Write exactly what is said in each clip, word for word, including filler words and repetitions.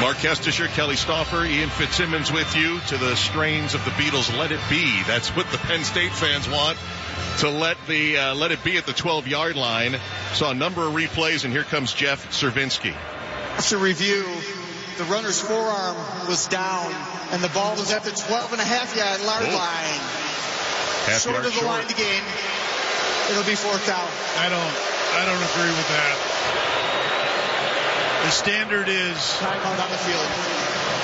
Mark Kestisher, Kelly Stauffer, Ian Fitzsimmons with you to the strains of the Beatles' Let It Be. That's what the Penn State fans want, to let the uh, let it be at the twelve-yard line. Saw a number of replays, and here comes Jeff Cervinski. After review, the runner's forearm was down, and the ball was at the twelve and a half yard line. Half short yard of the short. line to gain. It'll be fourth down. I don't, I don't agree with that. The standard is timeout on the field.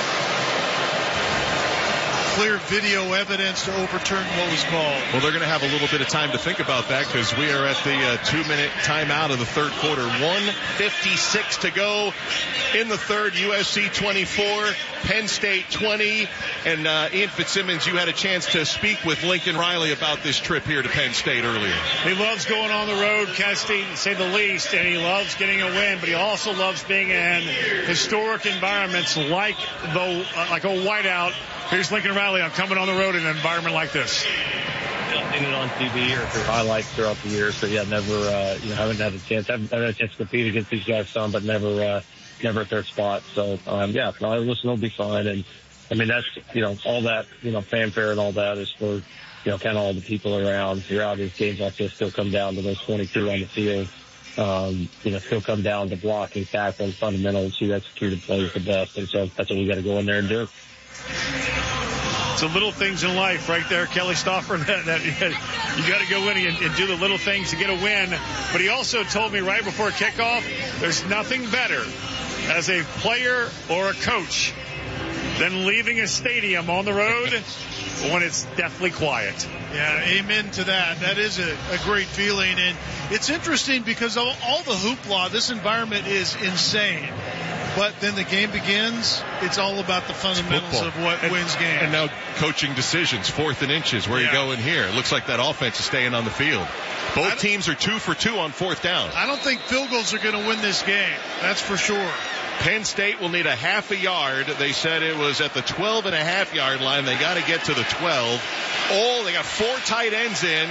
Clear video evidence to overturn what was called. Well, they're going to have a little bit of time to think about that because we are at the uh, two-minute timeout of the third quarter. one fifty-six to go in the third. U S C twenty-four, Penn State twenty. And uh, Ian Fitzsimmons, you had a chance to speak with Lincoln Riley about this trip here to Penn State earlier. He loves going on the road, Kesty, to say the least, and he loves getting a win, but he also loves being in historic environments like the uh, like a whiteout. Here's Lincoln Riley. I'm coming on the road in an environment like this. I've seen it on T V or through highlights throughout the year. So yeah, never, uh, you know, haven't had a chance. Haven't had a chance to compete against these guys some, but never, uh, never at their spot. So, um, yeah, no, listen, it'll be fine. And I mean, that's, you know, all that, you know, fanfare and all that is for, you know, kind of all the people around. You're out, these games like this still come down to those twenty-two on the field. Um, you know, still come down to blocking, tackling, fundamentals, who executed plays the best. And so that's what we got to go in there and do. It's the little things in life right there, Kelly Stauffer, that, that you got to go in and, and do the little things to get a win. But he also told me right before kickoff, there's nothing better as a player or a coach than leaving a stadium on the road when it's deathly quiet. Yeah, amen to that. That is a, a great feeling. And it's interesting because all, all the hoopla, this environment is insane. But then the game begins, it's all about the fundamentals of what and, wins games. And now coaching decisions, fourth and inches, where yeah. you go in here. It looks like that offense is staying on the field. Both teams are two for two on fourth down. I don't think field goals are going to win this game. That's for sure. Penn State will need a half a yard. They said it was at the twelve and a half yard line. They got to get to the twelve. Oh, they got four tight ends in.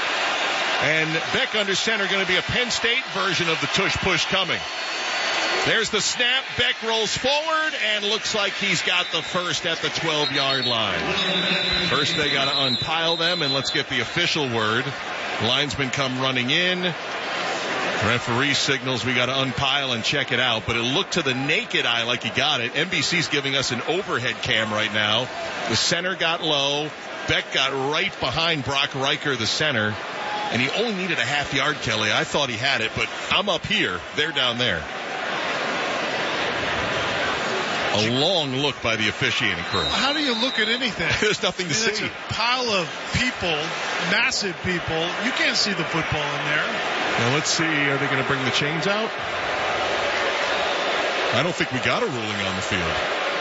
And Beck under center, going to be a Penn State version of the tush push coming. There's the snap. Beck rolls forward and looks like he's got the first at the twelve-yard line. First, they got to unpile them, and let's get the official word. Linesmen come running in. Referee signals we got to unpile and check it out, but it looked to the naked eye like he got it. N B C's giving us an overhead cam right now. The center got low. Beck got right behind Brock Riker, the center, and he only needed a half yard, Kelly. I thought he had it, but I'm up here. They're down there. A long look by the officiating crew. How do you look at anything? There's nothing to I mean, see. It's a pile of people, massive people. You can't see the football in there. Now let's see. Are they going to bring the chains out? I don't think we got a ruling on the field.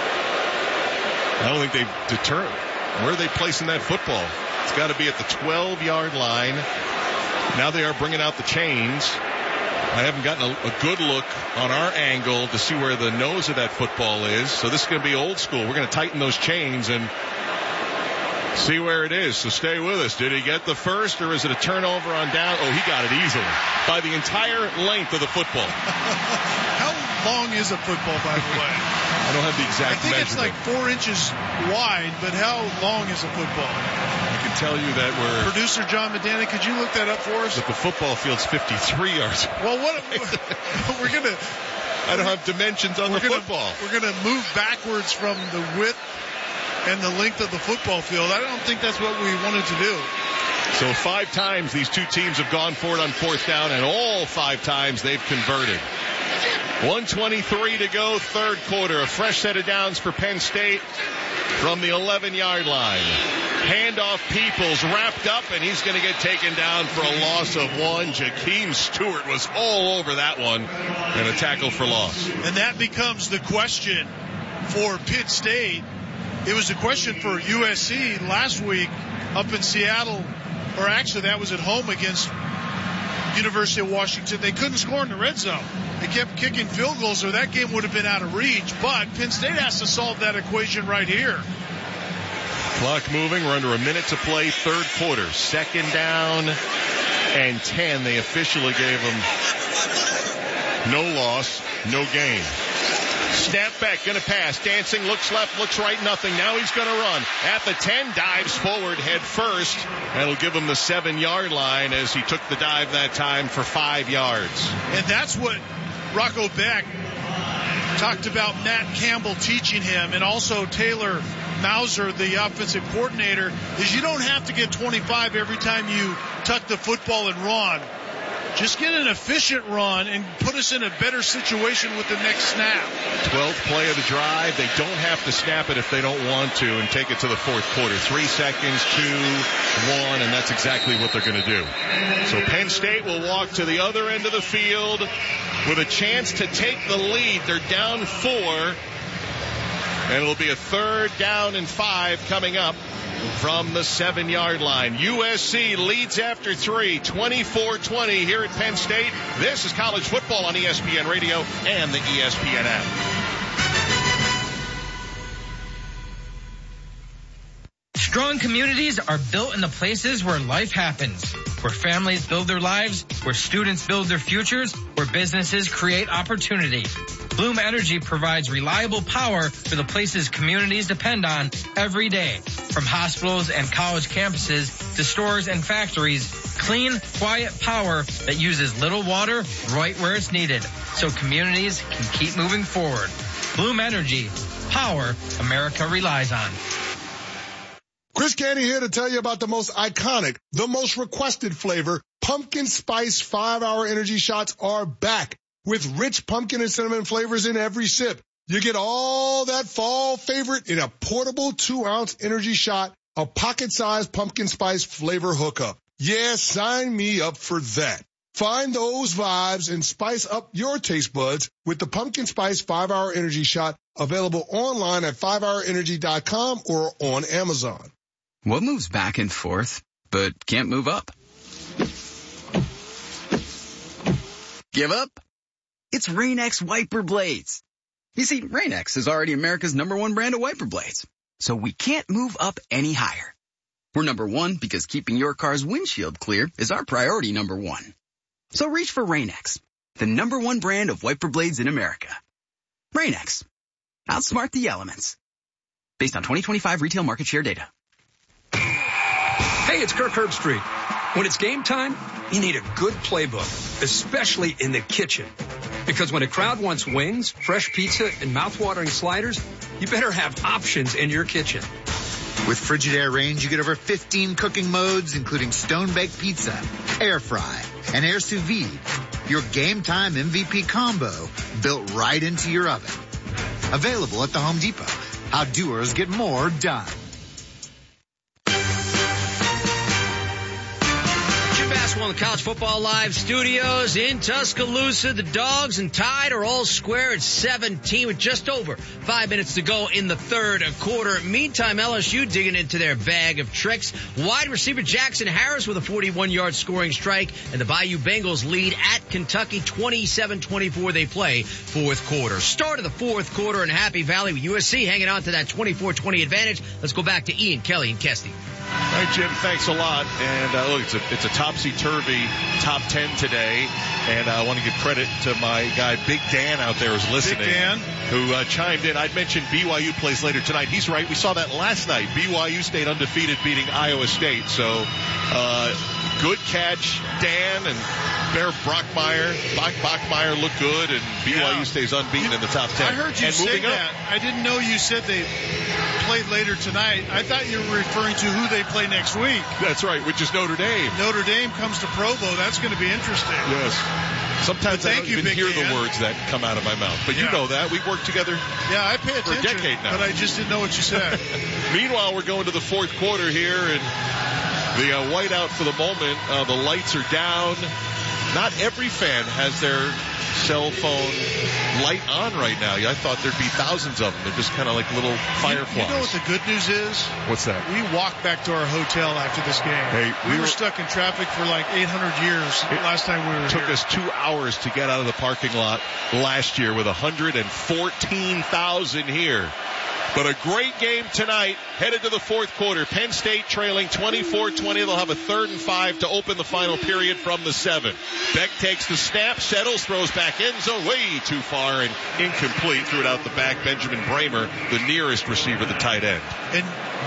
I don't think they've determined. Where are they placing that football? It's got to be at the twelve-yard line. Now they are bringing out the chains. I haven't gotten a, a good look on our angle to see where the nose of that football is. So this is going to be old school. We're going to tighten those chains and see where it is. So stay with us. Did he get the first, or is it a turnover on down? Oh, he got it easily by the entire length of the football. How long is a football, by the way? I don't have the exact I think measurement. It's like four inches wide, but how long is a football? I can tell you that we're... Producer John Medana, could you look that up for us? That the football field's fifty-three yards. Well, what... we're going to... I don't have dimensions on the gonna, football. We're going to move backwards from the width and the length of the football field. I don't think that's what we wanted to do. So five times these two teams have gone for it on fourth down, and all five times they've converted. one twenty-three to go, third quarter. A fresh set of downs for Penn State from the eleven-yard line. Handoff, Peoples wrapped up, and he's going to get taken down for a loss of one. Jakeem Stewart was all over that one, and a tackle for loss. And that becomes the question for Pitt State. It was a question for U S C last week up in Seattle, or actually that was at home against University of Washington. They couldn't score in the red zone. They kept kicking field goals, or that game would have been out of reach. But Penn State has to solve that equation right here. Clock moving. We're under a minute to play. Third quarter. Second down and ten. They officially gave them no loss, no gain. Snap back, going to pass. Dancing, looks left, looks right, nothing. Now he's going to run. At the ten, dives forward, head first. That'll give him the seven-yard line as he took the dive that time for five yards. And that's what Rocco Beck talked about Matt Campbell teaching him, and also Taylor Mauser, the offensive coordinator, is you don't have to get twenty-five every time you tuck the football and run. Just get an efficient run and put us in a better situation with the next snap. twelfth play of the drive. They don't have to snap it if they don't want to and take it to the fourth quarter. Three seconds, two, one, and that's exactly what they're going to do. So Penn State will walk to the other end of the field with a chance to take the lead. They're down four, and it'll be a third down and five coming up from the seven-yard line. U S C leads after three, twenty-four twenty here at Penn State. This is college football on E S P N Radio and the E S P N app. Strong communities are built in the places where life happens, where families build their lives, where students build their futures, where businesses create opportunity. Bloom Energy provides reliable power for the places communities depend on every day. From hospitals and college campuses to stores and factories, clean, quiet power that uses little water right where it's needed, so communities can keep moving forward. Bloom Energy, power America relies on. Chris Candy here to tell you about the most iconic, the most requested flavor. Pumpkin Spice five-hour energy shots are back with rich pumpkin and cinnamon flavors in every sip. You get all that fall favorite in a portable two-ounce energy shot, a pocket-sized pumpkin spice flavor hookup. Yeah, sign me up for that. Find those vibes and spice up your taste buds with the Pumpkin Spice five-hour energy shot, available online at five hour energy dot com or on Amazon. What moves back and forth, but can't move up? Give up? It's Rain-X wiper blades. You see, Rain-X is already America's number one brand of wiper blades, so we can't move up any higher. We're number one because keeping your car's windshield clear is our priority number one. So reach for Rain-X, the number one brand of wiper blades in America. Rain-X. Outsmart the elements. Based on twenty twenty-five retail market share data. Hey, it's Kirk Herbstreit. When it's game time, you need a good playbook, especially in the kitchen. Because when a crowd wants wings, fresh pizza, and mouth-watering sliders, you better have options in your kitchen. With Frigidaire Range, you get over fifteen cooking modes, including stone-baked pizza, air fry, and air sous vide. Your game time M V P combo built right into your oven. Available at the Home Depot. How doers get more done. Basketball in the College Football Live studios in Tuscaloosa. The Dogs and Tide are all square at seventeen with just over five minutes to go in the third quarter. Meantime, L S U digging into their bag of tricks. Wide receiver Jackson Harris with a forty-one-yard scoring strike, and the Bayou Bengals lead at Kentucky twenty-seven twenty-four. They play fourth quarter. Start of the fourth quarter in Happy Valley with U S C hanging on to that twenty-four twenty advantage. Let's go back to Ian, Kelly, and Kesty. All right, Jim, thanks a lot. And uh, look, it's a, it's a topsy-turvy top ten today. And uh, I want to give credit to my guy, Big Dan, out there who's listening. Big Dan. Who uh, chimed in. I'd mentioned B Y U plays later tonight. He's right. We saw that last night. B Y U stayed undefeated, beating Iowa State. So uh, good catch, Dan, and Bear Brockmeyer. Bach Bachmeyer looked good, and B Y U yeah. stays unbeaten in the top ten. I heard you and say moving that. Up. I didn't know you said they played later tonight. I thought you were referring to who they play next week. That's right, which is Notre Dame. Notre Dame comes to Provo. That's going to be interesting. Yes. Sometimes I don't you, even Big hear Dan. the words that come out of my mouth. But yeah. you know that. We've worked together yeah, I pay for attention, a decade now. But I just didn't know what you said. Meanwhile, we're going to the fourth quarter here, and the uh, whiteout for the moment. Uh, the lights are down. Not every fan has their cell phone light on right now. I thought there'd be thousands of them. They're just kind of like little fireflies. You, you know what the good news is? What's that? We walked back to our hotel after this game. Hey, we, we were, were stuck in traffic for like eight hundred years last time we were It took here. us two hours to get out of the parking lot last year with one hundred fourteen thousand here. But a great game tonight, headed to the fourth quarter. Penn State trailing twenty-four twenty. They'll have a third and five to open the final period from the seven. Beck takes the snap, settles, throws back end zone, way too far and incomplete. Threw it out the back. Benjamin Bramer, the nearest receiver, the tight end. And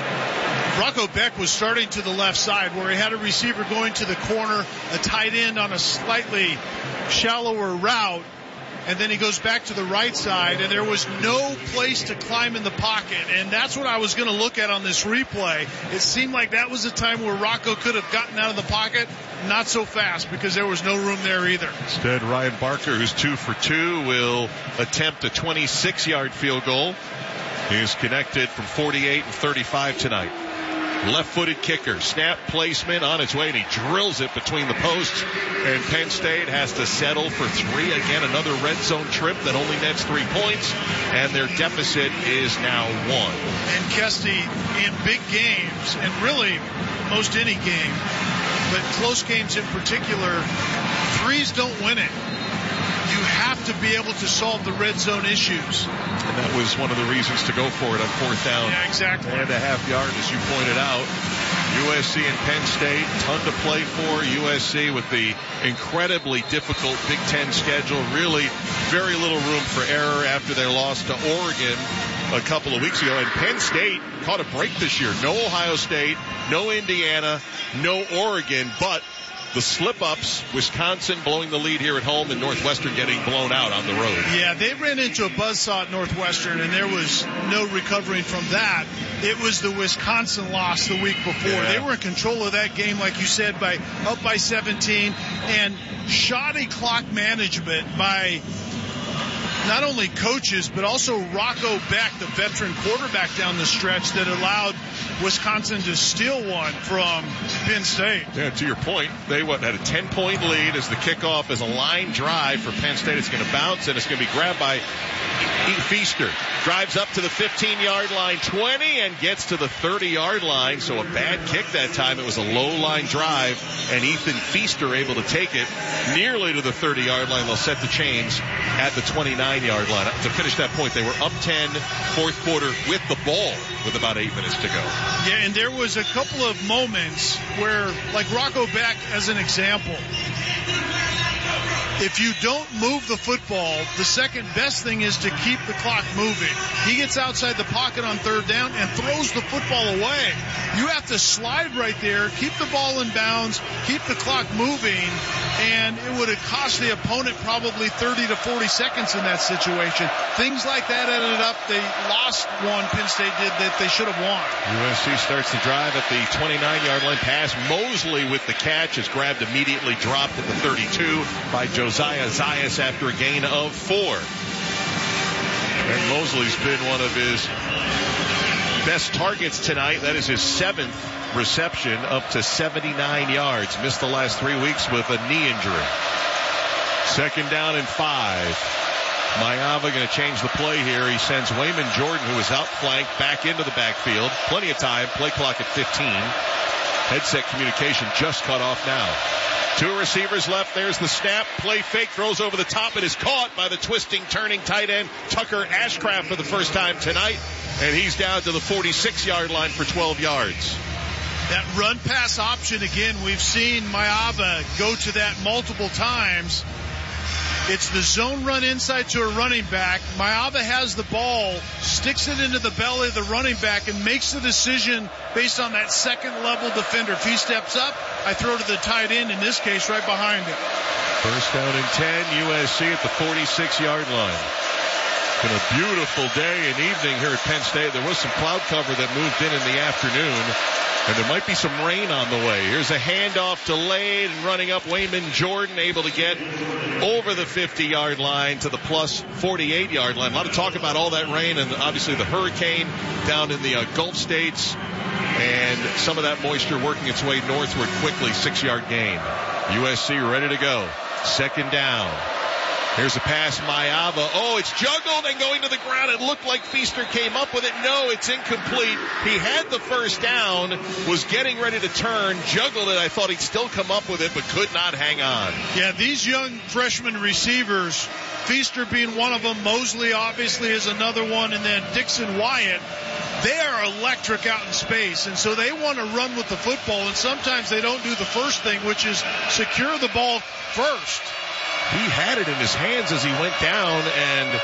Rocco Beck was starting to the left side where he had a receiver going to the corner, a tight end on a slightly shallower route. And then he goes back to the right side, and there was no place to climb in the pocket. And that's what I was going to look at on this replay. It seemed like that was a time where Rocco could have gotten out of the pocket. Not so fast, because there was no room there either. Instead, Ryan Barker, who's two for two, will attempt a twenty-six-yard field goal. He is connected from forty-eight and thirty-five tonight. Left-footed kicker, snap placement on its way, and he drills it between the posts. And Penn State has to settle for three. Again, another red zone trip that only nets three points, and their deficit is now one. And Kesty, in big games, and really most any game, but close games in particular, threes don't win it. You have to be able to solve the red zone issues. And that was one of the reasons to go for it on fourth down. Yeah, exactly. And a half yard, as you pointed out. U S C and Penn State, ton to play for. U S C with the incredibly difficult Big Ten schedule. Really very little room for error after their loss to Oregon a couple of weeks ago. And Penn State caught a break this year. No Ohio State, no Indiana, no Oregon, but the slip-ups, Wisconsin blowing the lead here at home, and Northwestern getting blown out on the road. Yeah, they ran into a buzzsaw at Northwestern, and there was no recovering from that. It was the Wisconsin loss the week before. Yeah. They were in control of that game, like you said, by up by seventeen, and shoddy clock management by not only coaches, but also Rocco Beck, the veteran quarterback down the stretch, that allowed Wisconsin to steal one from Penn State. Yeah, to your point, they what had a ten-point lead as the kickoff is a line drive for Penn State. It's going to bounce, and it's going to be grabbed by Feaster. Drives up to the fifteen-yard line, twenty, and gets to the thirty-yard line. So a bad kick that time. It was a low-line drive, and Ethan Feaster able to take it nearly to the thirty-yard line. They'll set the chains at the twenty-nine-yard line. To finish that point, they were up ten, fourth quarter with the ball with about eight minutes to go. Yeah, and there was a couple of moments where, like Rocco Beck as an example, if you don't move the football, the second best thing is to keep the clock moving. He gets outside the pocket on third down and throws the football away. You have to slide right there, keep the ball in bounds, keep the clock moving, and it would have cost the opponent probably thirty to forty seconds in that situation. Things like that ended up, they lost one, Penn State did, that they should have won. U S C starts the drive at the twenty-nine-yard line. Pass, Mosley with the catch, is grabbed, immediately dropped at the thirty-two by Josiah Zayas after a gain of four. And Mosley's been one of his best targets tonight. That is his seventh reception, up to seventy-nine yards. Missed the last three weeks with a knee injury. Second down and five. Mayava going to change the play here. He sends Wayman Jordan, who is outflanked, back into the backfield. Plenty of time. Play clock at fifteen. Headset communication just cut off now. Two receivers left. There's the snap. Play fake. Throws over the top. It is caught by the twisting, turning tight end, Tucker Ashcraft, for the first time tonight. And he's down to the forty-six-yard line for twelve yards. That run-pass option, again, we've seen Mayava go to that multiple times. It's the zone run inside to a running back. Mayava has the ball, sticks it into the belly of the running back, and makes the decision based on that second-level defender. If he steps up, I throw to the tight end, in this case, right behind him. First down and ten, U S C at the forty-six-yard line. It's been a beautiful day and evening here at Penn State. There was some cloud cover that moved in in the afternoon, and there might be some rain on the way. Here's a handoff delayed, and running up Wayman Jordan, able to get over the fifty-yard line to the plus forty-eight-yard line. A lot of talk about all that rain and obviously the hurricane down in the uh, Gulf states, and some of that moisture working its way northward quickly. Six-yard gain. U S C ready to go. Second down. Here's a pass, Mayava. Oh, it's juggled and going to the ground. It looked like Feaster came up with it. No, it's incomplete. He had the first down, was getting ready to turn, juggled it. I thought he'd still come up with it, but could not hang on. Yeah, these young freshman receivers, Feaster being one of them, Mosley obviously is another one, and then Dixon Wyatt, they are electric out in space, and so they want to run with the football, and sometimes they don't do the first thing, which is secure the ball first. He had it in his hands as he went down, and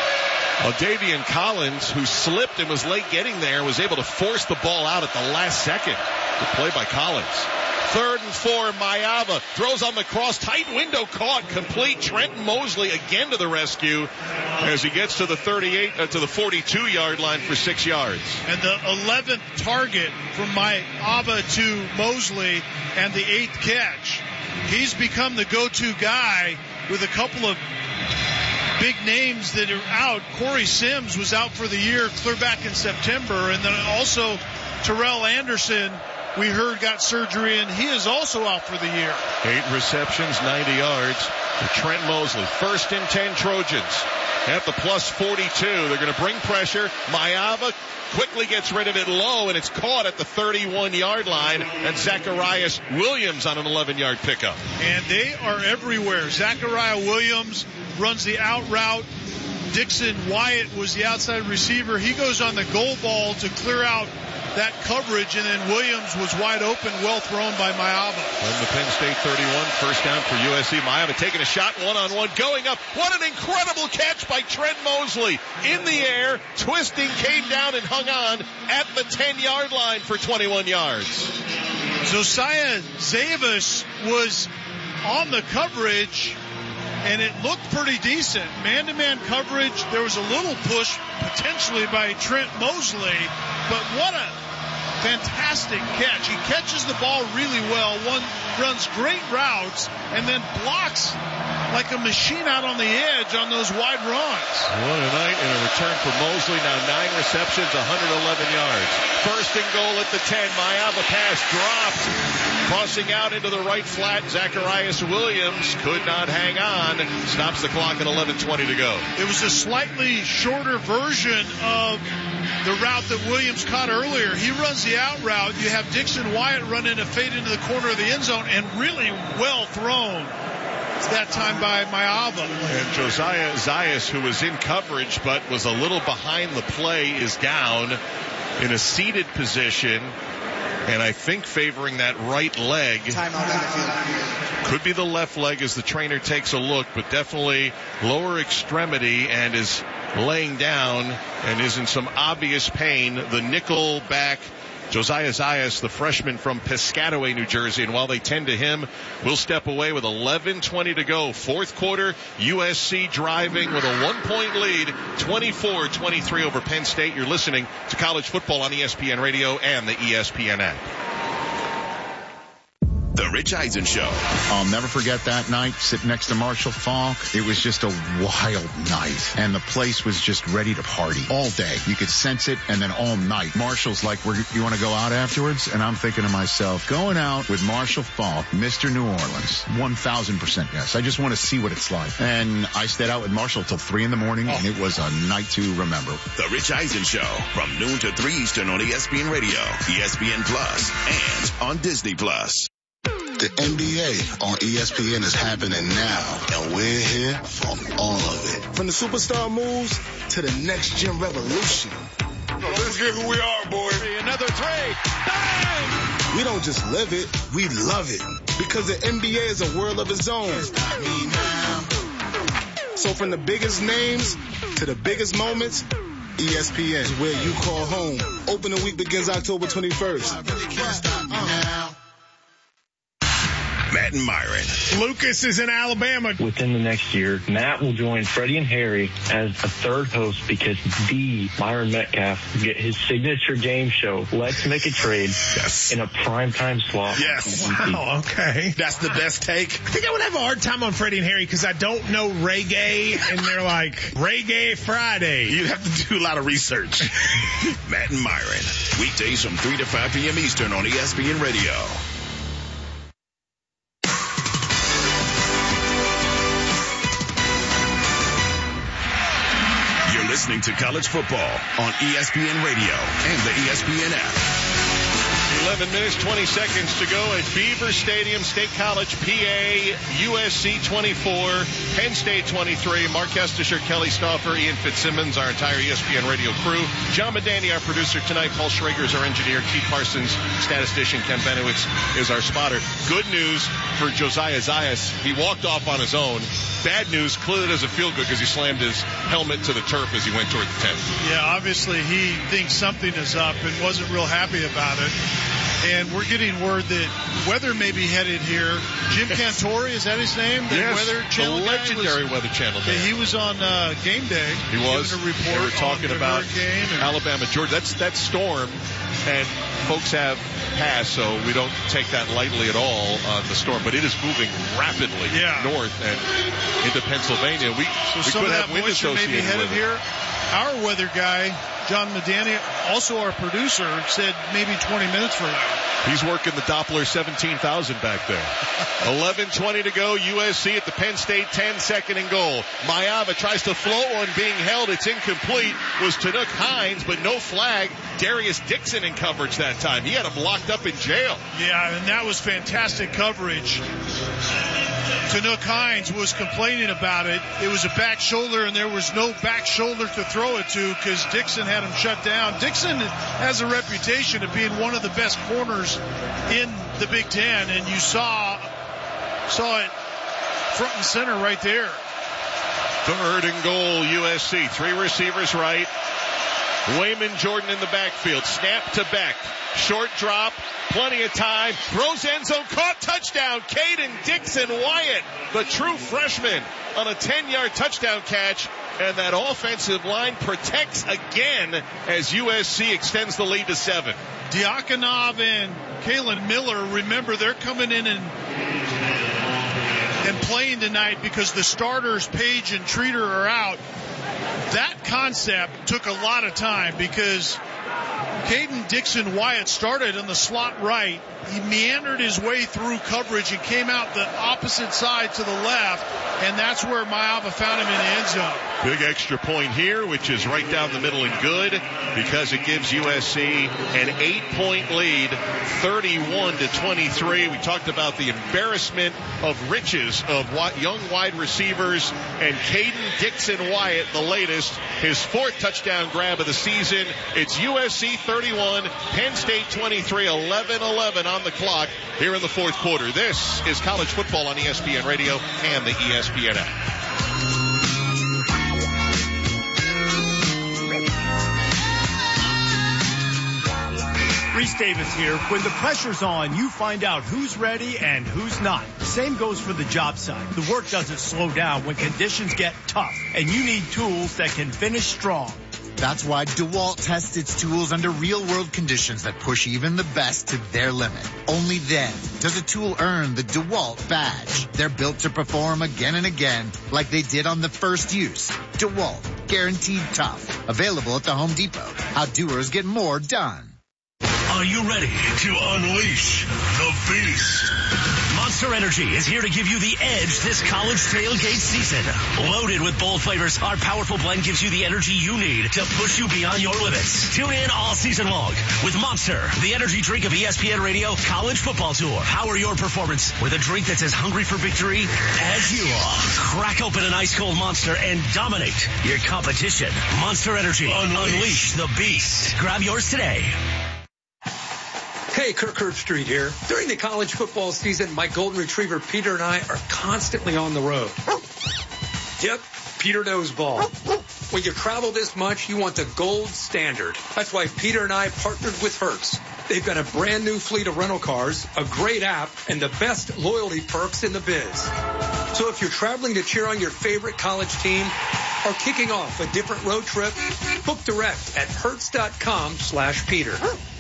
Davian Collins, who slipped and was late getting there, was able to force the ball out at the last second. Good play by Collins. Third and four, Mayava throws on the cross, tight window caught, complete. Trenton Mosley again to the rescue as he gets to the thirty-eight, uh, to the forty-two yard line for six yards. And the eleventh target from Mayava to Mosley and the eighth catch. He's become the go-to guy with a couple of big names that are out. Corey Sims was out for the year, clear back in September, and then also Terrell Anderson, we heard, got surgery, and he is also out for the year. Eight receptions, ninety yards for Trent Mosley. First and ten Trojans at the plus forty-two. They're going to bring pressure. Mayava quickly gets rid of it low, and it's caught at the thirty-one yard line, and Zacharias Williams on an eleven yard pickup. And they are everywhere. Zachariah Williams runs the out route. Dixon Wyatt was the outside receiver. He goes on the goal ball to clear out that coverage, and then Williams was wide open, well thrown by Mayava. From the Penn State thirty-one, first down for U S C. Mayava taking a shot, one-on-one, going up. What an incredible catch by Trent Mosley. In the air, twisting, came down and hung on at the ten yard line for twenty-one yards. Josiah Zavis was on the coverage, and it looked pretty decent. Man-to-man coverage. There was a little push potentially by Trent Mosley, but what a fantastic catch. He catches the ball really well, one runs great routes, and then blocks like a machine out on the edge on those wide runs. What a night, and a return for Mosley. Now nine receptions, one hundred eleven yards. First and goal at the ten. Mayava pass dropped. Crossing out into the right flat, Zacharias Williams could not hang on. Stops the clock at eleven twenty to go. It was a slightly shorter version of the route that Williams caught earlier. He runs the out route. You have Dixon Wyatt run in a fade into the corner of the end zone, and really well thrown. It's that time by Mayava. And Josiah Zayas, who was in coverage but was a little behind the play, is down in a seated position. And I think favoring that right leg. Timeout on the field. Could be the left leg as the trainer takes a look, but definitely lower extremity and is laying down and is in some obvious pain. The nickel back, Josiah Zayas, the freshman from Piscataway, New Jersey. And while they tend to him, we'll step away with eleven twenty to go. Fourth quarter, U S C driving with a one-point lead, twenty-four twenty-three over Penn State. You're listening to College Football on E S P N Radio and the E S P N app. The Rich Eisen Show. I'll never forget that night sitting next to Marshall Faulk. It was just a wild night, and the place was just ready to party all day. You could sense it, and then all night. Marshall's like, We're, you want to go out afterwards? And I'm thinking to myself, going out with Marshall Faulk, Mister New Orleans, one thousand percent yes. I just want to see what it's like. And I stayed out with Marshall till three in the morning, oh. and it was a night to remember. The Rich Eisen Show, from noon to three Eastern on E S P N Radio, E S P N Plus, and on Disney Plus. The N B A on E S P N is happening now, and we're here for all of it. From the superstar moves to the next gen revolution. Let's get who we are, boy. Another three. Bang! We don't just live it, we love it. Because the N B A is a world of its own. So from the biggest names to the biggest moments, E S P N is where you call home. Opening week begins October twenty-first. I really can't stop me now. Matt and Myron. Lucas is in Alabama. Within the next year, Matt will join Freddie and Harry as a third host because the Myron Metcalf will get his signature game show, Let's Make a Trade, yes. in a primetime slot. Yes. Wow, okay. That's the best take. I think I would have a hard time on Freddie and Harry because I don't know reggae, and they're like, Reggae Friday. You'd have to do a lot of research. Matt and Myron. Weekdays from three to five p.m. Eastern on E S P N Radio. You're listening to College Football on E S P N Radio and the E S P N app. eleven minutes, twenty seconds to go at Beaver Stadium, State College, P A, U S C twenty-four, Penn State twenty-three. Mark Kestisher, Kelly Stauffer, Ian Fitzsimmons, our entire E S P N radio crew. John Medani, our producer tonight. Paul Schrager is our engineer. Keith Parsons, statistician. Ken Benowitz is our spotter. Good news for Josiah Zayas. He walked off on his own. Bad news, clearly doesn't feel good because he slammed his helmet to the turf as he went toward the tent. Yeah, obviously he thinks something is up and wasn't real happy about it. And we're getting word that weather may be headed here. Jim Cantore, is that his name? The yes, Weather Channel the legendary was, Weather Channel man. He was on uh, Game Day. He was. Giving a report. They were talking on about and Alabama, Georgia. That's that storm, and folks have passed, so we don't take that lightly at all on the storm. But it is moving rapidly yeah. north and into Pennsylvania. We, so we some could of have that wind moisture may be associated headed with it. here. Our weather guy, John Medani, also our producer, said maybe twenty minutes from now. He's working the Doppler seventeen thousand back there. eleven twenty to go. U S C at the Penn State ten, second and goal. Mayava tries to float one, being held. It's incomplete. Was Tanook Hines, but no flag. Darius Dixon in coverage that time. He had him locked up in jail. Yeah, and that was fantastic coverage. Tanook Hines was complaining about it. It was a back shoulder, and there was no back shoulder to throw it to because Dixon had him shut down. Dixon has a reputation of being one of the best corners in the Big Ten, and you saw saw it front and center right there. Third and goal, U S C. Three receivers right. Wayman Jordan in the backfield. Snap to Beck. Short drop. Plenty of time. Throws end zone. Caught. Touchdown. Caden Dixon Wyatt, the true freshman, on a ten-yard touchdown catch. And that offensive line protects again as U S C extends the lead to seven. Diakonov and Kalen Miller, remember, they're coming in and and playing tonight because the starters, Page and Treater, are out. That concept took a lot of time because Caden Dixon Wyatt started on the slot right. He meandered his way through coverage and came out the opposite side to the left, and that's where Mayava found him in the end zone. Big extra point here, which is right down the middle and good because it gives U S C an eight-point lead, thirty-one to twenty-three. We talked about the embarrassment of riches of young wide receivers, and Caden Dixon Wyatt, the latest, his fourth touchdown grab of the season. It's U S C thirty-one, Penn State twenty-three, eleven eleven on the clock here in the fourth quarter. This is college football on E S P N Radio and the E S P N app. Reese Davis here. When the pressure's on, you find out who's ready and who's not. Same goes for the job site. The work doesn't slow down when conditions get tough, and you need tools that can finish strong. That's why DeWalt tests its tools under real-world conditions that push even the best to their limit. Only then does a tool earn the DeWalt badge. They're built to perform again and again like they did on the first use. DeWalt, guaranteed tough. Available at the Home Depot. How doers get more done. Are you ready to unleash the beast? Monster Energy is here to give you the edge this college tailgate season. Loaded with bold flavors, our powerful blend gives you the energy you need to push you beyond your limits. Tune in all season long with Monster, the energy drink of E S P N Radio College Football Tour. Power your performance with a drink that's as hungry for victory as you are. Crack open an ice cold Monster and dominate your competition. Monster Energy. Unleash, Unleash the beast. Grab yours today. Hey, Kirk Herbstreit here. During the college football season, my golden retriever Peter and I are constantly on the road. Yep, Peter knows ball. When you travel this much, you want the gold standard. That's why Peter and I partnered with Hertz. They've got a brand new fleet of rental cars, a great app, and the best loyalty perks in the biz. So if you're traveling to cheer on your favorite college team or kicking off a different road trip, book direct at hertz.com slash Peter.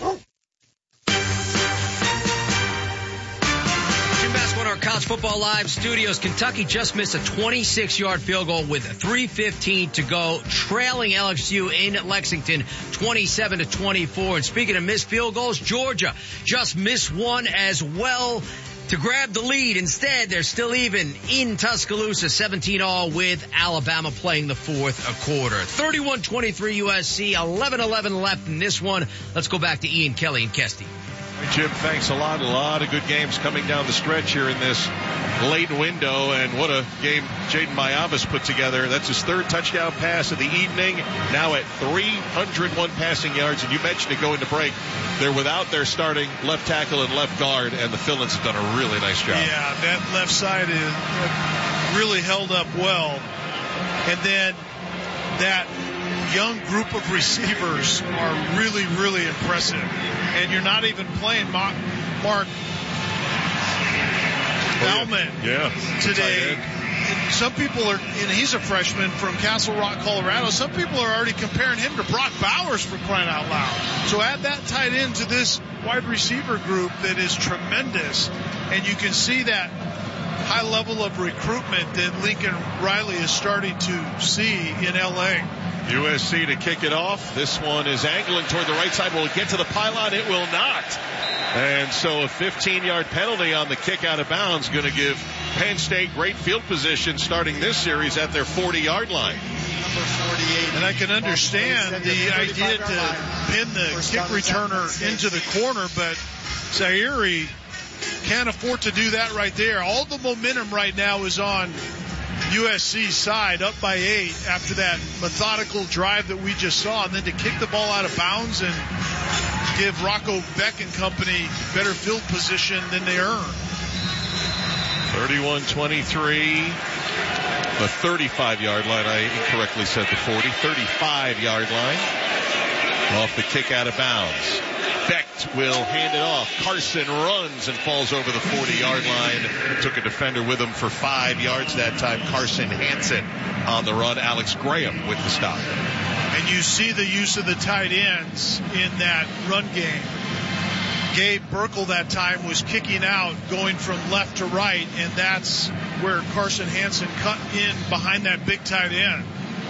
One of our College Football Live studios. Kentucky just missed a twenty-six-yard field goal with three fifteen to go, trailing L S U in Lexington twenty-seven to twenty-four. And speaking of missed field goals, Georgia just missed one as well. to grab the lead. Instead, they're still even in Tuscaloosa, seventeen all with Alabama playing the fourth quarter. thirty-one twenty-three U S C, eleven eleven left in this one. Let's go back to Ian Kelly and Kesty. Jim, thanks a lot. A lot of good games coming down the stretch here in this late window, and what a game Jaden Mayavas put together. That's his third touchdown pass of the evening, now at three hundred one passing yards, and you mentioned it going to break. They're without their starting left tackle and left guard, and the Phillies have done a really nice job. Yeah, that left side is really held up well. And then that young group of receivers are really, really impressive. And you're not even playing Mark, Mark Bauman oh, yeah. Yeah. today. And some people are, and he's a freshman from Castle Rock, Colorado. Some people are already comparing him to Brock Bowers, for crying out loud. So add that tight end to this wide receiver group that is tremendous. And you can see that high level of recruitment that Lincoln Riley is starting to see in L A. U S C to kick it off. This one is angling toward the right side. Will it get to the pylon? It will not. And so a fifteen-yard penalty on the kick out of bounds going to give Penn State great field position starting this series at their forty-yard line. And I can understand the idea to pin the kick returner into the corner, but Zaire can't afford to do that right there. All the momentum right now is on U S C's side, up by eight after that methodical drive that we just saw, and then to kick the ball out of bounds and give Rocco Beck and company better field position than they earned. thirty-one twenty-three, the thirty-five-yard line. I incorrectly said the forty. thirty-five-yard line off the kick out of bounds. Becht will hand it off. Carson runs and falls over the forty-yard line. Took a defender with him for five yards that time. Carson Hansen on the run. Alex Graham with the stop. And you see the use of the tight ends in that run game. Gabe Burkle that time was kicking out, going from left to right, and that's where Carson Hansen cut in behind that big tight end.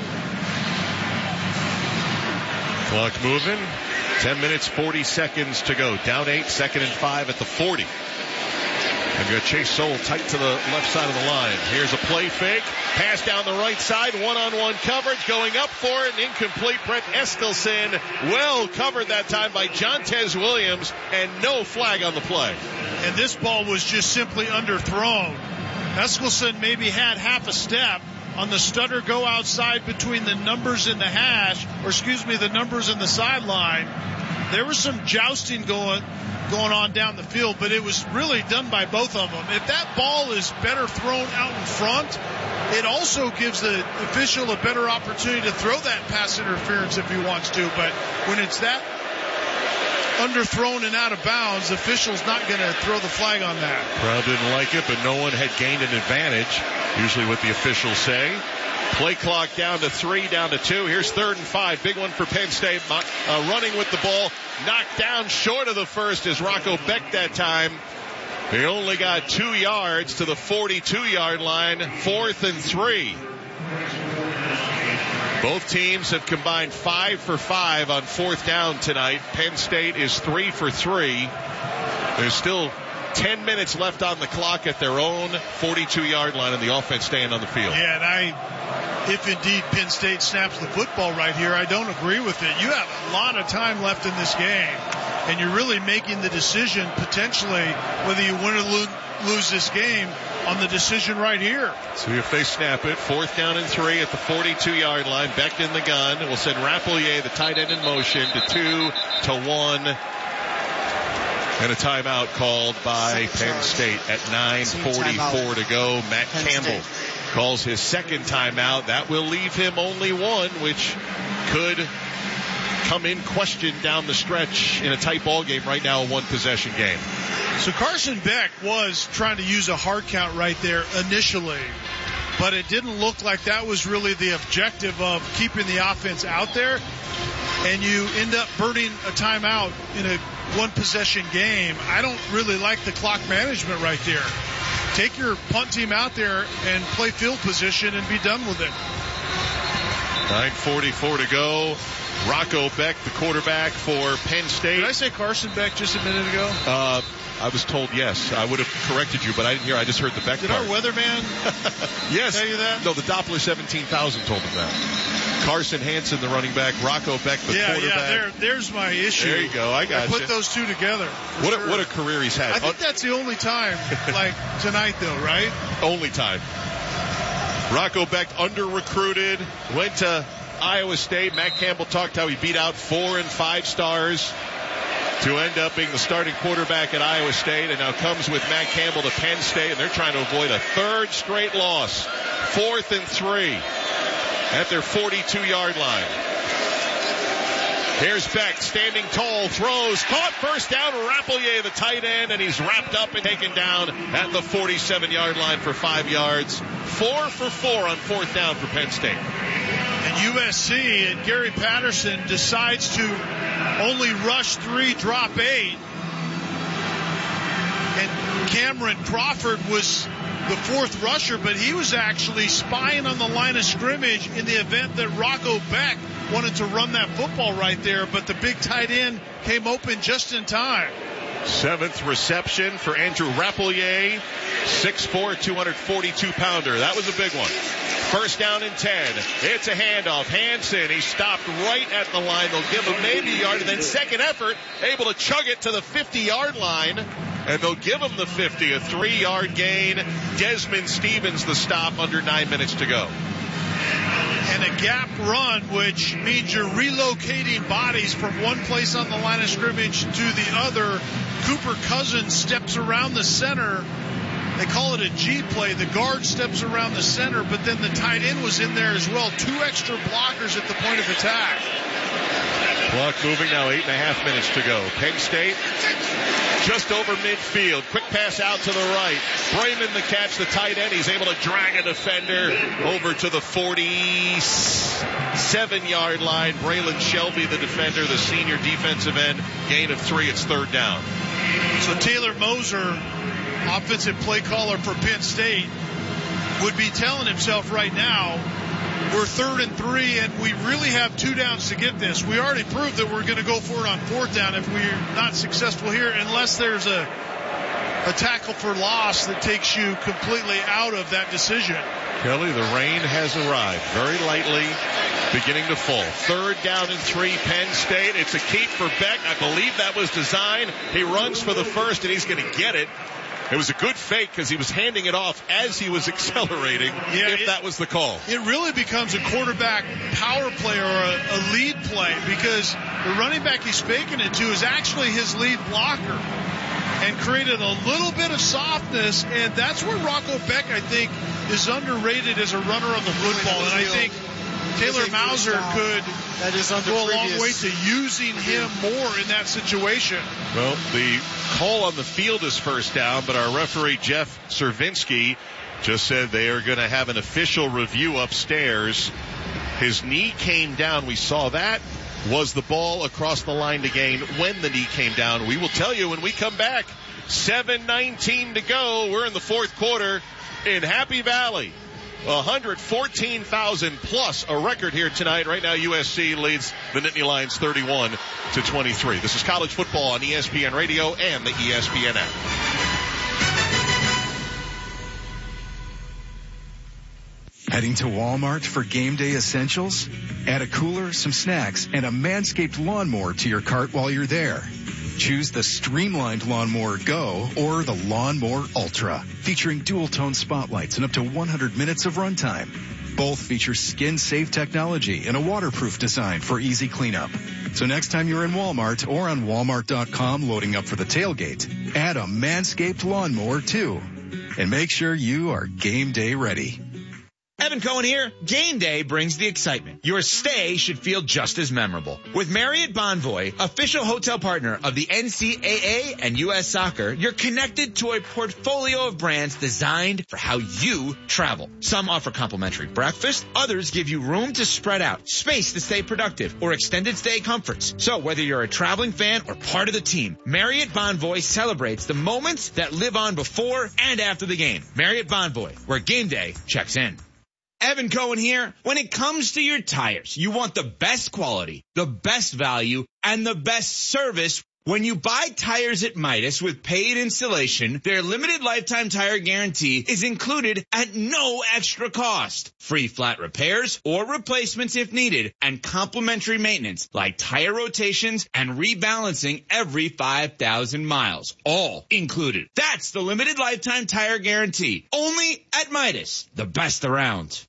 Clock moving. ten minutes, forty seconds to go. Down eight, second and five at the forty. They've got Chase Soule tight to the left side of the line. Here's a play fake. Pass down the right side. One-on-one coverage. Going up for it. An incomplete. Brett Eskelson. Well covered that time by Jontez Williams. And no flag on the play. And this ball was just simply underthrown. Eskelson maybe had half a step on the stutter go outside between the numbers in the hash, or excuse me, the numbers in the sideline. There was some jousting going going on down the field, but it was really done by both of them. If that ball is better thrown out in front, it also gives the official a better opportunity to throw that pass interference if he wants to. But when it's that underthrown and out of bounds, the official's not going to throw the flag on that. Crowd didn't like it, but no one had gained an advantage. Usually what the officials say. Play clock down to three, down to two. Here's third and five. Big one for Penn State. Uh, running with the ball. Knocked down short of the first is Rocco Beck that time. They only got two yards to the forty-two-yard line. Fourth and three. Both teams have combined five for five on fourth down tonight. Penn State is three for three. There's still ten minutes left on the clock at their own forty-two-yard line, and the offense staying on the field. Yeah, and I, if indeed Penn State snaps the football right here, I don't agree with it. You have a lot of time left in this game, and you're really making the decision potentially whether you win or lo- lose this game on the decision right here. See if they snap it. Fourth down and three at the forty-two-yard line. Beck in the gun. We'll send Rapelier, the tight end, in motion to two to one. And a timeout called by Penn State at nine forty-four to go. Matt Campbell calls his second timeout. That will leave him only one, which could come in question down the stretch in a tight ball game. Right now, a one-possession game. So Carson Beck was trying to use a hard count right there initially, but it didn't look like that was really the objective of keeping the offense out there. And you end up burning a timeout in a one-possession game. I don't really like the clock management right there. Take your punt team out there and play field position and be done with it. nine forty-four to go. Rocco Beck, the quarterback for Penn State. Did I say Carson Beck just a minute ago? Uh, I was told yes. I would have corrected you, but I didn't hear. I just heard the Beck Did part. our weatherman yes. tell you that? No, the Doppler seventeen thousand told him that. Carson Hansen, the running back. Rocco Beck, the yeah, quarterback. Yeah, there, there's my issue. There you go. I got I put you. those two together. What sure. a, what a career he's had. I think that's the only time, like tonight, though, right? Only time. Rocco Beck under-recruited, went to Iowa State. Matt Campbell talked how he beat out four and five stars to end up being the starting quarterback at Iowa State, and now comes with Matt Campbell to Penn State, and they're trying to avoid a third straight loss. Fourth and three at their forty-two-yard line. Here's Beck, standing tall, throws, caught, first down, Rappleyea, the tight end, and he's wrapped up and taken down at the forty-seven-yard line for five yards. Four for four on fourth down for Penn State. And U S C and Gary Patterson decides to only rush three, drop eight. And Cameron Crawford was the fourth rusher, but he was actually spying on the line of scrimmage in the event that Rocco Beck wanted to run that football right there, but the big tight end came open just in time. Seventh reception for Andrew Rappleyea, six foot four, two hundred forty-two pounder. That was a big one. First down and ten. It's a handoff. Hansen, he stopped right at the line. They'll give him maybe a yard, and then second effort, able to chug it to the fifty-yard line, and they'll give him the fifty, a three-yard gain. Desmond Stevens, the stop, under nine minutes to go. And a gap run, which means you're relocating bodies from one place on the line of scrimmage to the other. Cooper Cousins steps around the center. They call it a G play. The guard steps around the center, but then the tight end was in there as well. Two extra blockers at the point of attack. Clock moving now, eight and a half minutes to go. Penn State just over midfield. Quick pass out to the right. Brayman the catch, the tight end. He's able to drag a defender over to the forty-seven-yard line. Braylon Shelby, the defender, the senior defensive end. Gain of three. It's third down. So Taylor Moser, offensive play caller for Penn State, would be telling himself right now, we're third and three, and we really have two downs to get this. We already proved that we're going to go for it on fourth down if we're not successful here, unless there's a a tackle for loss that takes you completely out of that decision. Kelly, the rain has arrived very lightly, beginning to fall. Third down and three, Penn State. It's a keep for Beck. I believe that was designed. He runs for the first, and he's going to get it. It was a good fake because he was handing it off as he was accelerating, yeah, if it, that was the call. It really becomes a quarterback power play or a, a lead play because the running back he's faking it to is actually his lead blocker and created a little bit of softness, and that's where Rocco Beck, I think, is underrated as a runner of the football, and I think Taylor Mauser could that is go a long previous. way to using him more in that situation. Well, the call on the field is first down, but our referee, Jeff Cervinsky, just said they are going to have an official review upstairs. His knee came down. We saw that. Was the ball across the line to gain when the knee came down? We will tell you when we come back. seven nineteen to go. We're in the fourth quarter in Happy Valley. one hundred fourteen thousand plus a record here tonight. Right now, U S C leads the Nittany Lions thirty-one to twenty-three. This is college football on E S P N Radio and the E S P N app. Heading to Walmart for game day essentials? Add a cooler, some snacks, and a Manscaped lawnmower to your cart while you're there. Choose the Streamlined Lawnmower Go or the Lawnmower Ultra, featuring dual-tone spotlights and up to one hundred minutes of runtime. Both feature skin-safe technology and a waterproof design for easy cleanup. So next time you're in Walmart or on Walmart dot com loading up for the tailgate, add a Manscaped Lawnmower too. And make sure you are game day ready. Evan Cohen here. Game day brings the excitement. Your stay should feel just as memorable. With Marriott Bonvoy, official hotel partner of the N C double A and U S Soccer, you're connected to a portfolio of brands designed for how you travel. Some offer complimentary breakfast, others give you room to spread out, space to stay productive, or extended stay comforts. So whether you're a traveling fan or part of the team, Marriott Bonvoy celebrates the moments that live on before and after the game. Marriott Bonvoy, where game day checks in. Evan Cohen here. When it comes to your tires, you want the best quality, the best value, and the best service When you buy tires at Midas with paid installation, their limited lifetime tire guarantee is included at no extra cost. Free flat repairs or replacements if needed, and complimentary maintenance like tire rotations and rebalancing every five thousand miles. All included. That's the limited lifetime tire guarantee. Only at Midas. The best around.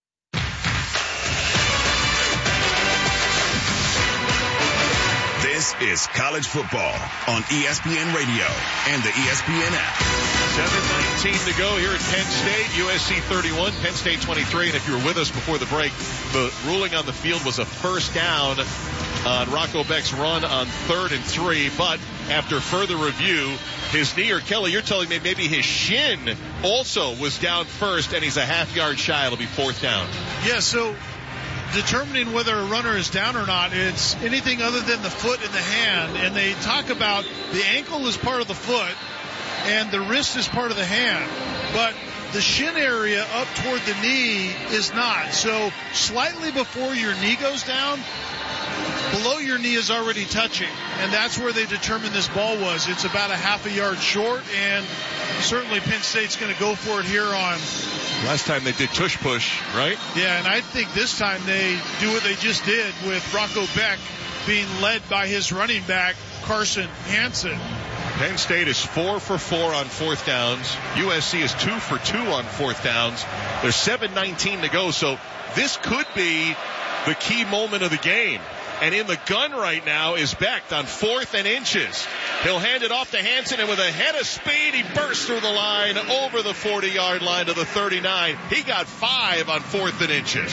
This is college football on E S P N Radio and the E S P N app. seven nineteen to go here at Penn State. U S C thirty-one, Penn State twenty-three. And if you were with us before the break, the ruling on the field was a first down on Rocco Beck's run on third and three. But after further review, his knee, or Kelly, you're telling me maybe his shin also was down first, and he's a half yard shy. It'll be fourth down. Yeah, so determining whether a runner is down or not, it's anything other than the foot and the hand. And they talk about the ankle is part of the foot and the wrist is part of the hand. But the shin area up toward the knee is not. So slightly before your knee goes down, below your knee is already touching. And that's where they determined this ball was. It's about a half a yard short, and certainly Penn State's going to go for it here on. Last time they did tush push, right? Yeah, and I think this time they do what they just did with Rocco Beck being led by his running back, Carson Hansen. Penn State is four for four on fourth downs. U S C is two for two on fourth downs. There's seven nineteen to go, so this could be the key moment of the game. And in the gun right now is Beck on fourth and inches. He'll hand it off to Hansen, and with a head of speed, he bursts through the line over the forty-yard line to the thirty-nine. He got five on fourth and inches.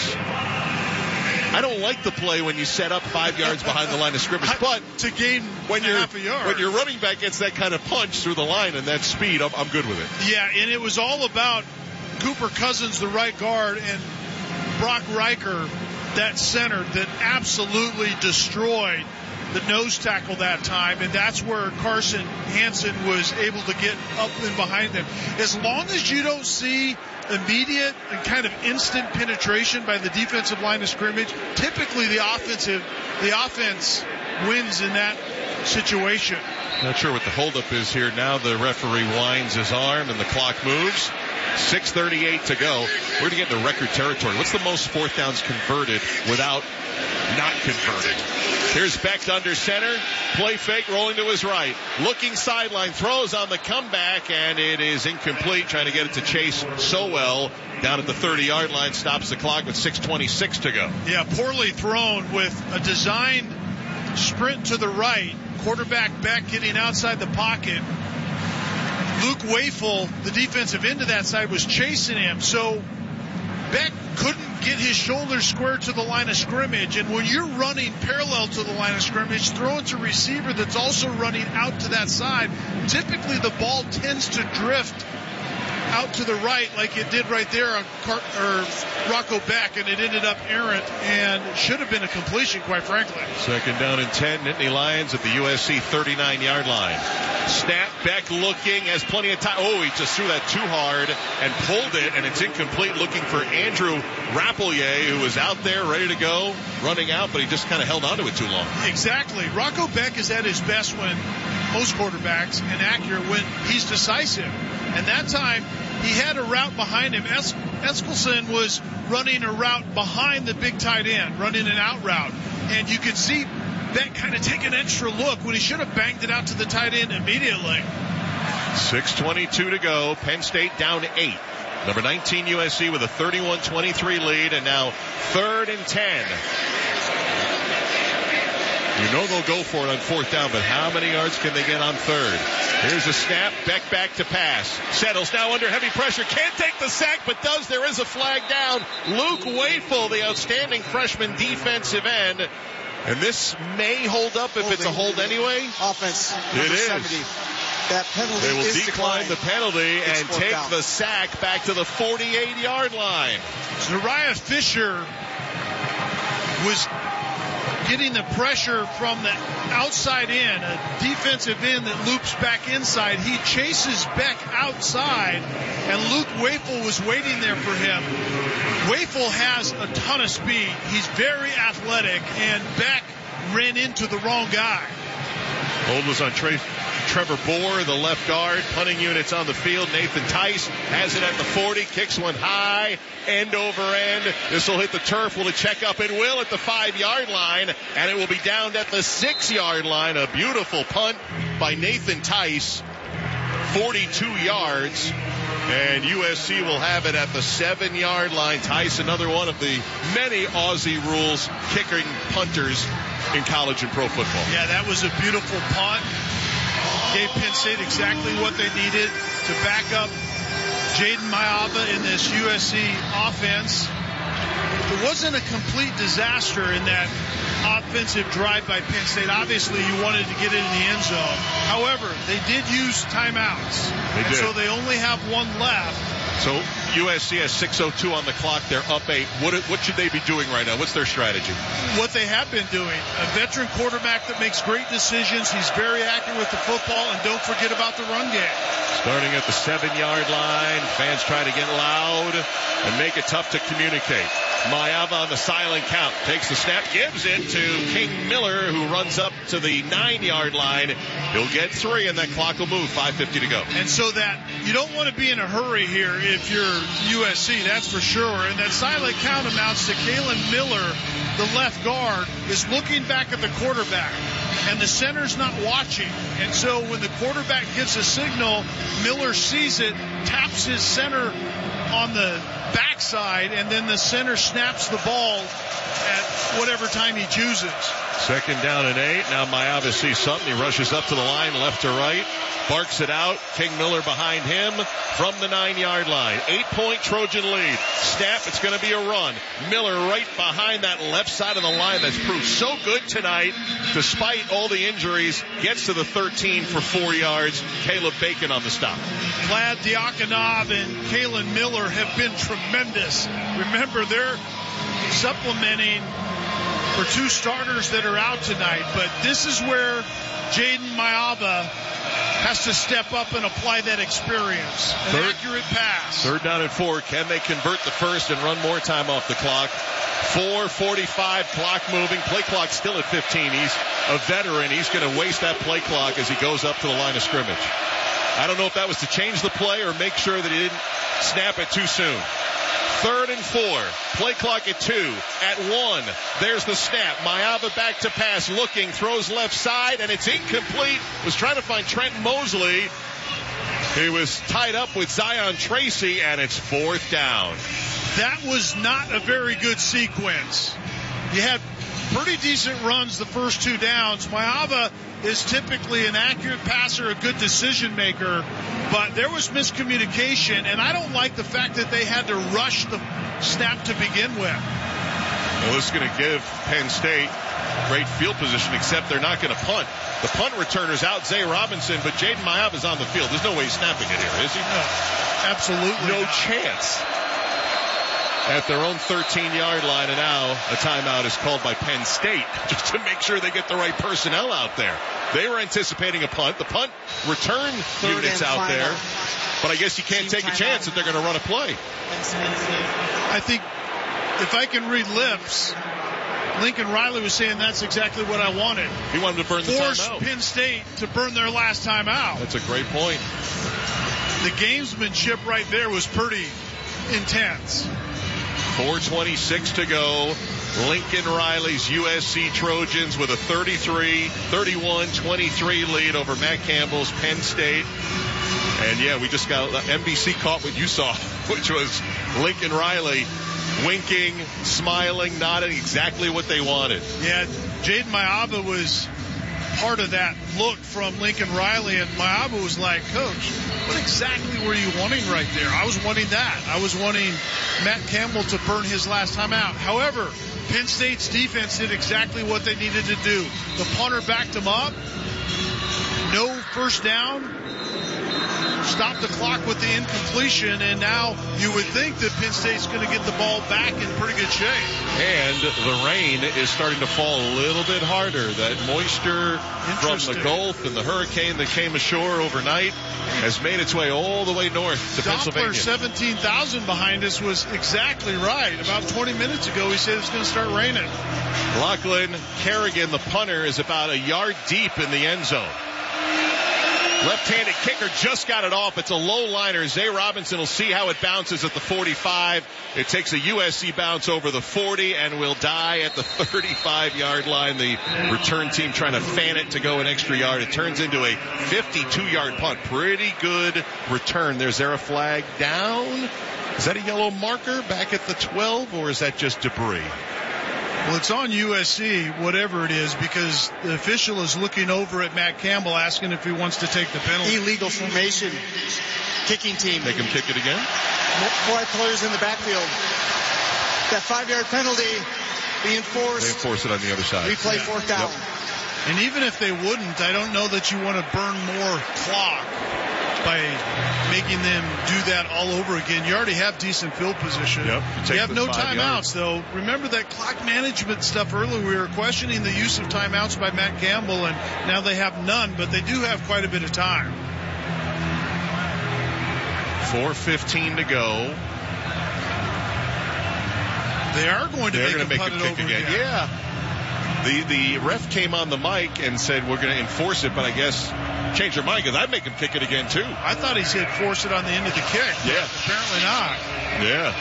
I don't like the play when you set up five yards behind the line of scrimmage, but to gain when you're half a yard, when your running back gets that kind of punch through the line and that speed, I'm, I'm good with it. Yeah, and it was all about Cooper Cousins, the right guard, and Brock Riker, that center, that absolutely destroyed the nose tackle that time, and that's where Carson Hansen was able to get up and behind them. As long as you don't see immediate and kind of instant penetration by the defensive line of scrimmage, typically the offensive, the offense wins in that situation. Not sure what the holdup is here. Now the referee winds his arm and the clock moves. six thirty-eight to go. We're going to get into record territory. What's the most fourth downs converted without not converted? Here's Beck under center. Play fake, rolling to his right. Looking sideline, throws on the comeback, and it is incomplete. Trying to get it to Chase Sowell down at the thirty-yard line. Stops the clock with six twenty-six to go. Yeah, poorly thrown with a designed sprint to the right. Quarterback Beck getting outside the pocket. Luke Wafel, the defensive end of that side, was chasing him. So Beck couldn't get his shoulders square to the line of scrimmage. And when you're running parallel to the line of scrimmage, throwing to a receiver that's also running out to that side, typically the ball tends to drift out to the right like it did right there on Car- or Rocco Beck, and it ended up errant and should have been a completion, quite frankly. Second down and ten. Nittany Lions at the U S C thirty-nine-yard line. Snap, Beck looking, has plenty of time. Oh, he just threw that too hard and pulled it, and it's incomplete. Looking for Andrew Rappleyea, who was out there ready to go, running out, but he just kind of held onto it too long. Exactly. Rocco Beck is at his best when most quarterbacks and accurate when he's decisive. And that time, he had a route behind him. Es- Eskelson was running a route behind the big tight end, running an out route. And you could see Beck kind of take an extra look when he should have banged it out to the tight end immediately. six twenty-two to go. Penn State down eight. Number nineteen U S C with a thirty-one twenty-three lead, and now third and ten. You know they'll go for it on fourth down, but how many yards can they get on third? Here's a snap. Beck back to pass. Settles now under heavy pressure. Can't take the sack, but does. There is a flag down. Luke Wafel, the outstanding freshman defensive end. And this may hold up if Holding. It's a hold anyway. Offense. It is. seventy. That penalty They will is decline declined. the penalty It's and take down. the sack back to the forty-eight-yard line. Zariah Fisher was getting the pressure from the outside in, a defensive end that loops back inside. He chases Beck outside, and Luke Wafel was waiting there for him. Wafel has a ton of speed. He's very athletic, and Beck ran into the wrong guy. Hold was on Tre- Trevor Bohr, the left guard. Punting units on the field. Nathan Tice has it at the forty. Kicks one high. End over end. This will hit the turf. Will it check up? It will at the five-yard line. And it will be downed at the six-yard line. A beautiful punt by Nathan Tice. forty-two yards. And U S C will have it at the seven-yard line. Tice, another one of the many Aussie rules kicking punters in college and pro football. Yeah, that was a beautiful punt. Gave Penn State exactly what they needed to back up Jaden Maiava in this U S C offense. It wasn't a complete disaster in that offensive drive by Penn State. Obviously, you wanted to get it in the end zone. However, they did use timeouts. They and did. so they only have one left. So U S C has six oh two on the clock. They're up eight. What, what should they be doing right now? What's their strategy? What they have been doing. A veteran quarterback that makes great decisions. He's very accurate with the football, and don't forget about the run game. Starting at the seven-yard line. Fans try to get loud and make it tough to communicate. Maiava on the silent count. Takes the snap, gives it to King Miller, who runs up to the nine-yard line. He'll get three, and that clock will move. five fifty to go. And so that you don't want to be in a hurry here if you're U S C, that's for sure. And that silent count amounts to Kalen Miller, the left guard, is looking back at the quarterback. And the center's not watching. And so when the quarterback gives a signal, Miller sees it, taps his center on the backside, and then the center snaps the ball at whatever time he chooses. Second down and eight. Now Maiava sees something. He rushes up to the line, left to right. Barks it out. King Miller behind him from the nine-yard line. Eight-point Trojan lead. Snap, it's going to be a run. Miller right behind that left side of the line that's proved so good tonight, despite all the injuries. Gets to the thirteen for four yards. Caleb Bacon on the stop. Vlad Diakonov and Kalen Miller have been tremendous. Remember, they're supplementing for two starters that are out tonight, but this is where Jaden Maiava has to step up and apply that experience. An Third, accurate pass. Third down and four. Can they convert the first and run more time off the clock? four forty-five, clock moving. Play clock still at fifteen. He's a veteran. He's going to waste that play clock as he goes up to the line of scrimmage. I don't know if that was to change the play or make sure that he didn't snap it too soon. Third and four. Play clock at two. At one. There's the snap. Maiava back to pass. Looking. Throws left side. And it's incomplete. Was trying to find Trent Mosley. He was tied up with Zion Tracy. And it's fourth down. That was not a very good sequence. You had pretty decent runs the first two downs. Maiava is typically an accurate passer, a good decision maker, but there was miscommunication, and I don't like the fact that they had to rush the snap to begin with. Well, this is going to give Penn State great field position, except they're not going to punt. The punt returner's out, Zay Robinson, but Jaden Maiava's on the field. There's no way he's snapping it here, is he? No, absolutely no not. chance. At their own thirteen-yard line, and now a timeout is called by Penn State just to make sure they get the right personnel out there. They were anticipating a punt. The punt return Third units and out final. there, but I guess you can't Team take a timeout. chance that they're going to run a play. I think if I can read lips, Lincoln Riley was saying that's exactly what I wanted. He wanted to burn the Force timeout. Penn State to burn their last time out. That's a great point. The gamesmanship right there was pretty intense. four twenty-six to go. Lincoln Riley's U S C Trojans with a thirty-three thirty-one twenty-three lead over Matt Campbell's Penn State. And yeah, we just got N B C caught what you saw, which was Lincoln Riley winking, smiling, nodding, exactly what they wanted. Yeah, Jaden Maiava was part of that look from Lincoln Riley, and Maiava was like, Coach, what exactly were you wanting right there? I was wanting that. I was wanting Matt Campbell to burn his last time out. However, Penn State's defense did exactly what they needed to do. The punter backed him up. No first down. stopped the clock with the incompletion, and now you would think that Penn State's going to get the ball back in pretty good shape. And the rain is starting to fall a little bit harder. That moisture from the Gulf and the hurricane that came ashore overnight has made its way all the way north to Doppler, Pennsylvania. seventeen thousand behind us was exactly right. About twenty minutes ago, he said it's going to start raining. Lachlan Kerrigan, the punter, is about a yard deep in the end zone. Left-handed kicker just got it off. It's a low liner. Zay Robinson will see how it bounces at the forty-five. It takes a U S C bounce over the forty and will die at the thirty-five yard line. The return team trying to fan it to go an extra yard. It turns into a fifty-two yard punt. Pretty good return. There's there a flag down? Is that a yellow marker back at the twelve, or is that just debris? Well, it's on U S C, whatever it is, because the official is looking over at Matt Campbell asking if he wants to take the penalty. Illegal formation. Kicking team. Make him kick it again? Four players in the backfield. That five-yard penalty be enforced. They enforce it on the other side. Replay Yeah. fourth down. Yep. And even if they wouldn't, I don't know that you want to burn more clock by making them do that all over again. You already have decent field position. Yep. You, you have no five timeouts, though. Remember that clock management stuff earlier. We were questioning the use of timeouts by Matt Campbell, and now they have none, but they do have quite a bit of time. four fifteen to go. They are going to They're make, going to make punt him it kick over again. again. Yeah. The the ref came on the mic and said we're going to enforce it, but I guess change your mind because I'd make him kick it again too. I thought he said force it on the end of the kick. Yeah. Apparently not. Yeah.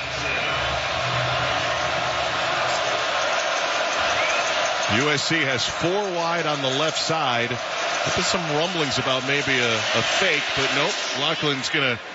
U S C has four wide on the left side. There's some rumblings about maybe a, a fake, but nope. Lachlan's going to